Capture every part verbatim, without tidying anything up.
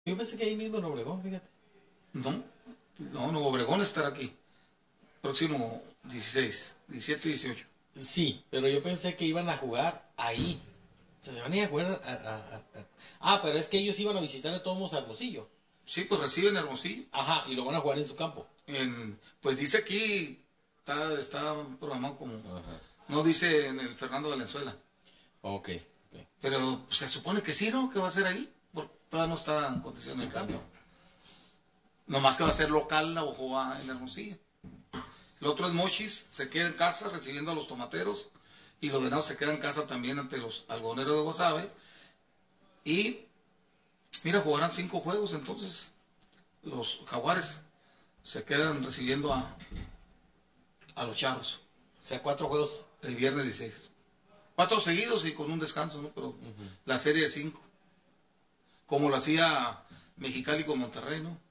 Yo pensé que ahí mismo en Obregón, fíjate. No, no, no, Obregón estará aquí. Próximo dieciséis, diecisiete y dieciocho. Sí, pero yo pensé que iban a jugar ahí. O sea, se van a ir a jugar a, a- a- a- Ah, pero es que ellos iban a visitar de todos modos a Hermosillo. Sí, pues reciben Hermosillo. Ajá, y lo van a jugar en su campo. En, pues dice aquí, está, está programado como, Ajá. no dice en el Fernando Valenzuela. Ok, ok. Pero se supone que sí, ¿no? Que va a ser ahí. Porque todavía no está en condición el cambio. Nomás que va a ser local la Ojoa en Hermosillo. El otro es Mochis, se queda en casa recibiendo a los tomateros. Y los venados se quedan en casa también ante los algodoneros de Guasave. Y, mira, jugarán cinco juegos, entonces los jaguares se quedan recibiendo a, a los charros. O sea, cuatro juegos. El viernes dieciséis. Cuatro seguidos y con un descanso, ¿no? Pero uh-huh. La serie de cinco. Como lo hacía Mexicali con Monterrey, ¿no?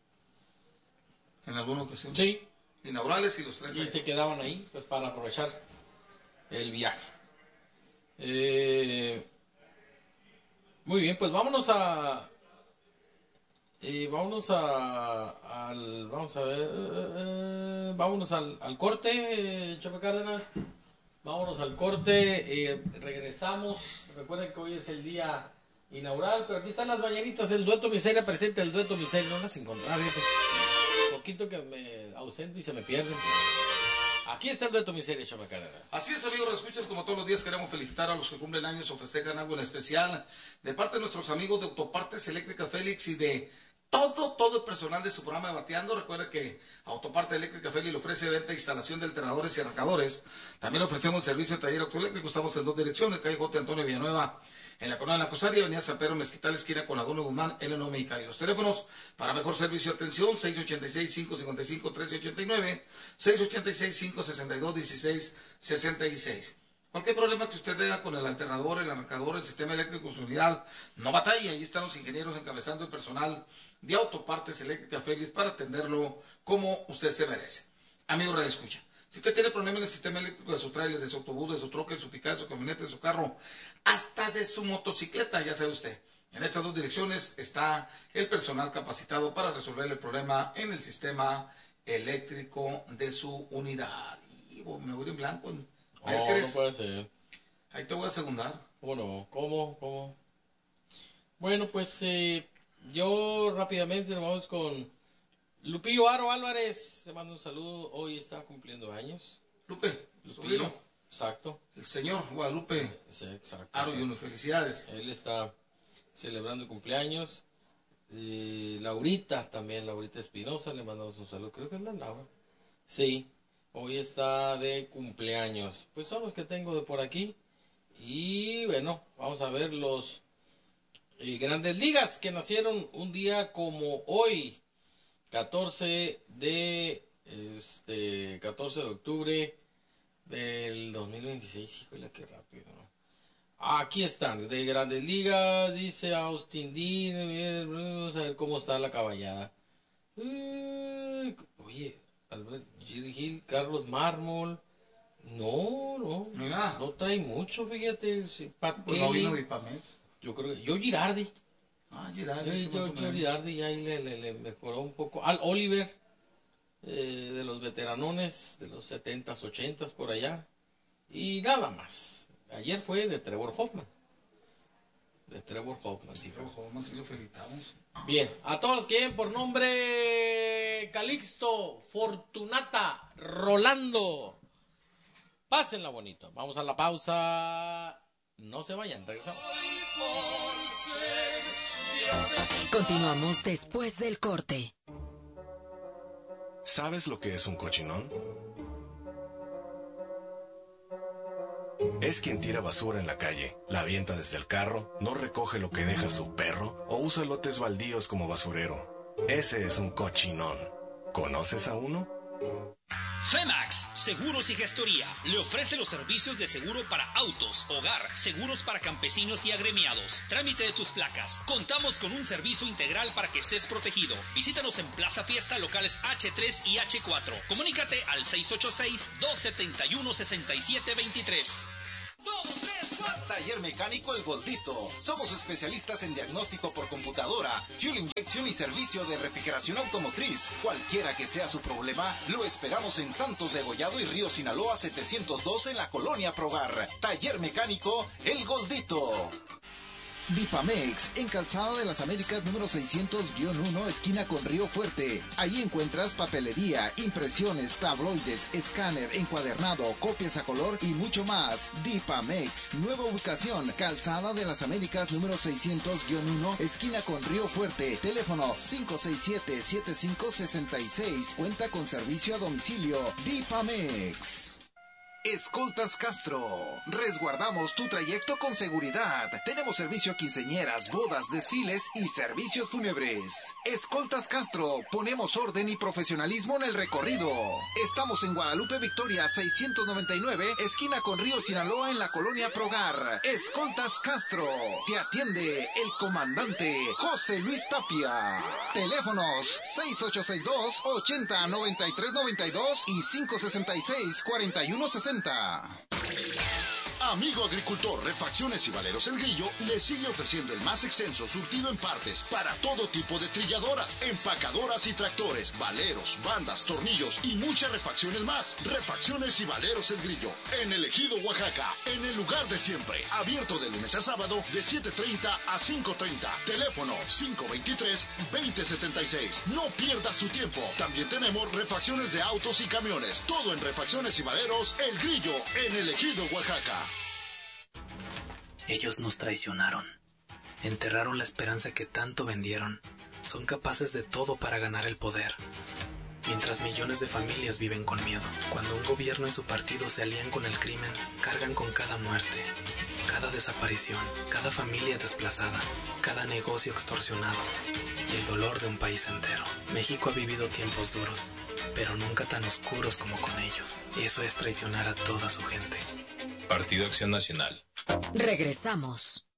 En alguna ocasión. Sí. Inaugurales y los tres. Y ahí. se quedaban ahí, pues para aprovechar el viaje. Eh, muy bien, pues vámonos a... Eh, vámonos a, al... Vamos a ver... Eh, eh, vámonos al, al corte, eh, Chope Cárdenas. Vámonos al corte. Eh, regresamos. Recuerden que hoy es el día inaugural, pero aquí están las mañanitas. El dueto miseria presente, el dueto miseria. No las encontraba, fíjate. Poquito que me ausento y se me pierden. Aquí está el dueto miseria, Chope Cárdenas. Así es, amigos, lo escuchas como todos los días. Queremos felicitar a los que cumplen años o festejan algo en especial. De parte de nuestros amigos de Autopartes Eléctricas Félix y de todo, todo el personal de su programa de Bateando. Recuerda que Autoparte Eléctrica Félix le ofrece venta e instalación de alternadores y arrancadores. También ofrecemos servicio de taller autoeléctrico. Estamos en dos direcciones, calle J. Antonio Villanueva, en la Colonia de la Cosaria, avenida San Pedro Mezquital, esquina con Laguna Guzmán, el Eno Mexicali. Los teléfonos para mejor servicio de atención, seis ocho seis, cinco cinco cinco, uno tres ocho nueve, seis ocho seis, cinco seis dos, uno seis seis seis. Cualquier problema que usted tenga con el alternador, el arrancador, el sistema eléctrico, su unidad, no batalla. Ahí están los ingenieros encabezando el personal de Autopartes Eléctrica Félix para atenderlo como usted se merece. Amigo Radio Escucha, si usted tiene problemas en el sistema eléctrico de su trailer, de su autobús, de su troque, de su picada, de su camioneta, de su carro, hasta de su motocicleta, ya sabe usted. En estas dos direcciones está el personal capacitado para resolver el problema en el sistema eléctrico de su unidad. Y oh, me voy en blanco. Oh, no puede ser. Ahí te voy a segundar. ¿Cómo no? ¿Cómo? ¿Cómo? Bueno, pues eh, yo rápidamente nos vamos con Lupillo Aro Álvarez. Te mando un saludo. Hoy está cumpliendo años. Lupe, Lupillo. Exacto. El señor Guadalupe. Sí, exacto. Aro sí. y uno, felicidades. Él está celebrando el cumpleaños. Eh, Laurita también, Laurita Espinosa, le mandamos un saludo. Creo que es la Laura. Sí. Hoy está de cumpleaños. Pues son los que tengo de por aquí. Y bueno, vamos a ver los eh, grandes ligas que nacieron un día como hoy. catorce de este catorce de octubre del dos mil veintiséis. Híjole, qué rápido, ¿no? Aquí están, de grandes ligas, dice Austin Dean. Vamos a ver cómo está la caballada. Eh, oye, Albert Gil, Carlos Mármol. No, no. Mira. No trae mucho, fíjate. Sí, Pat Pues Kelly. no vino Dipamet. Yo creo que. Yo Girardi. Ah, Girardi. Yo, yo, yo Girardi ya ahí le, le, le mejoró un poco. Al Oliver, eh, de los veteranones, de los setentas, ochentas por allá. Y nada más. Ayer fue de Trevor Hoffman. De Trevor Hoffman, sí fue. Hoffman, sí lo felicitamos. Bien, a todos los que lleven por nombre Calixto, Fortunata, Rolando, pásenla bonito. Vamos a la pausa. No se vayan, regresamos. Continuamos después del corte. ¿Sabes lo que es un cochinón? Es quien tira basura en la calle, la avienta desde el carro, no recoge lo que deja su perro o usa lotes baldíos como basurero. Ese es un cochinón. ¿Conoces a uno? Femax, Seguros y Gestoría, le ofrece los servicios de seguro para autos, hogar, seguros para campesinos y agremiados, trámite de tus placas. Contamos con un servicio integral para que estés protegido. Visítanos en Plaza Fiesta, locales hache tres y hache cuatro. Comunícate al seis ocho seis, dos siete uno, seis siete dos tres. Dos, tres, cuatro. Taller Mecánico El Goldito. Somos especialistas en diagnóstico por computadora, fuel injection y servicio de refrigeración automotriz. Cualquiera que sea su problema, lo esperamos en Santos de Gollado y Río Sinaloa setecientos dos en la Colonia Progar. Taller Mecánico El Goldito. Dipamex, en Calzada de las Américas número seiscientos uno, esquina con Río Fuerte. Ahí encuentras papelería, impresiones, tabloides, escáner, encuadernado, copias a color y mucho más. Dipamex, nueva ubicación, Calzada de las Américas número seiscientos uno, esquina con Río Fuerte. Teléfono cinco seis siete, siete cinco seis seis. Cuenta con servicio a domicilio. Dipamex. Escoltas Castro. Resguardamos tu trayecto con seguridad. Tenemos servicio a quinceañeras, bodas, desfiles y servicios fúnebres. Escoltas Castro. Ponemos orden y profesionalismo en el recorrido. Estamos en Guadalupe Victoria seiscientos noventa y nueve, esquina con Río Sinaloa en la Colonia Progar. Escoltas Castro. Te atiende el comandante José Luis Tapia. Teléfonos seis ocho seis dos, ochenta, noventa y tres noventa y dos y cinco sesenta y seis, cuarenta y uno sesenta. Amigo agricultor, Refacciones y Valeros El Grillo le sigue ofreciendo el más extenso surtido en partes para todo tipo de trilladoras, empacadoras y tractores, valeros, bandas, tornillos y muchas refacciones más. Refacciones y Valeros El Grillo, en el Ejido, Oaxaca, en el lugar de siempre. Abierto de lunes a sábado de siete treinta a cinco treinta. Teléfono cinco veintitrés, veinte setenta y seis. No pierdas tu tiempo. También tenemos refacciones de autos y camiones. Todo en Refacciones y Valeros El Grillo, en el Ejido, Oaxaca. Ellos nos traicionaron, enterraron la esperanza que tanto vendieron, son capaces de todo para ganar el poder. Mientras millones de familias viven con miedo, cuando un gobierno y su partido se alían con el crimen, cargan con cada muerte, cada desaparición, cada familia desplazada, cada negocio extorsionado y el dolor de un país entero. México ha vivido tiempos duros, pero nunca tan oscuros como con ellos. Eso es traicionar a toda su gente. Partido Acción Nacional. Regresamos.